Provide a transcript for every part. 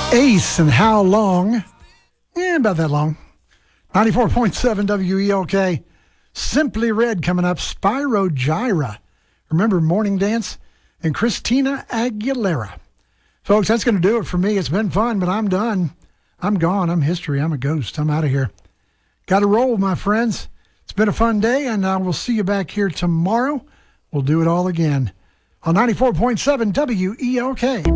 Ace and How Long? About that long. 94.7 WELK. Simply Red coming up. Spyro Gyra. Remember Morning Dance? And Christina Aguilera. Folks, that's going to do it for me. It's been fun, but I'm done. I'm gone. I'm history. I'm a ghost. I'm out of here. Got to roll, my friends. It's been a fun day, and I will see you back here tomorrow. We'll do it all again on 94.7 WELK.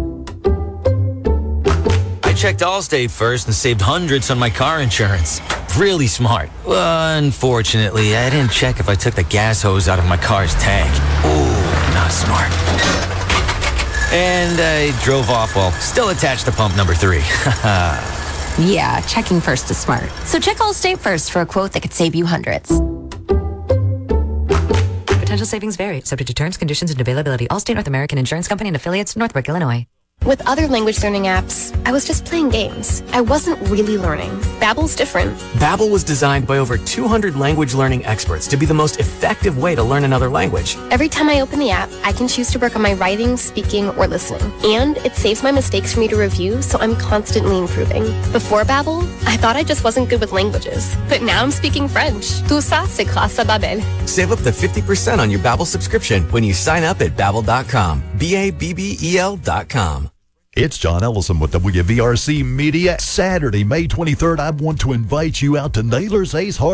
I checked Allstate first and saved hundreds on my car insurance. Really smart. Unfortunately, I didn't check if I took the gas hose out of my car's tank. Ooh, not smart. And I drove off while still attached to pump number 3. Yeah, checking first is smart. So check Allstate first for a quote that could save you hundreds. Potential savings vary, subject to terms, conditions, and availability. Allstate North American Insurance Company and affiliates, Northbrook, Illinois. With other language learning apps, I was just playing games. I wasn't really learning. Babbel's different. Babbel was designed by over 200 language learning experts to be the most effective way to learn another language. Every time I open the app, I can choose to work on my writing, speaking, or listening. And it saves my mistakes for me to review, so I'm constantly improving. Before Babbel, I thought I just wasn't good with languages. But now I'm speaking French. Tout ça, c'est grâce à Babbel. Save up to 50% on your Babbel subscription when you sign up at Babbel.com. Babbel.com. It's John Ellison with WVRC Media. Saturday, May 23rd, I want to invite you out to Naylor's Ace Hardware.